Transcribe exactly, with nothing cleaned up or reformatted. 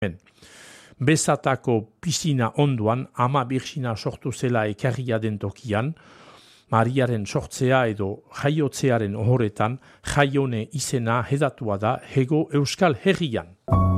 Bezatako pisina onduan ama birxina sortu zela ekarria den tokian, Mariaren sortzea edo jaiotzearen ohoretan jaione izena hedatua da hego Euskal Herrian.